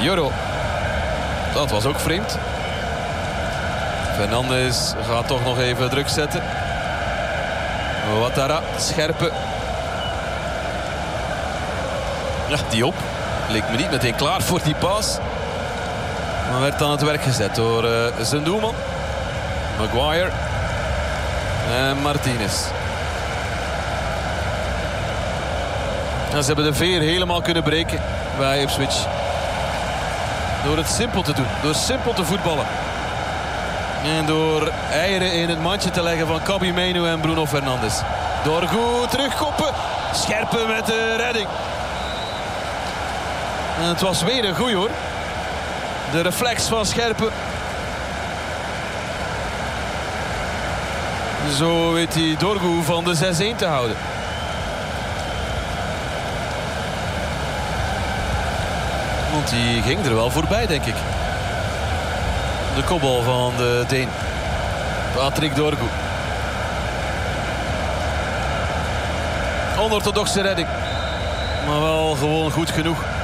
Juro. Dat was ook vreemd. Fernandes gaat toch nog even druk zetten. Ouattara, Scherpen. Ja, Diop leek me niet meteen klaar voor die paas. Maar werd aan het werk gezet door zijn doelman. Maguire. En Martinez. En ze hebben de veer helemaal kunnen breken bij Ipswich. Door het simpel te doen. Door simpel te voetballen. En door eieren in het mandje te leggen van Kobbie Mainoo en Bruno Fernandes. Door goed terugkoppen. Scherpen met de redding. En het was weer een goeie hoor. De reflex van Scherpen. Zo weet hij Dorgu van de 6-1 te houden. Want die ging er wel voorbij, denk ik. De kopbal van de Deen. Patrick Dorgu. Onorthodoxe redding. Maar wel gewoon goed genoeg.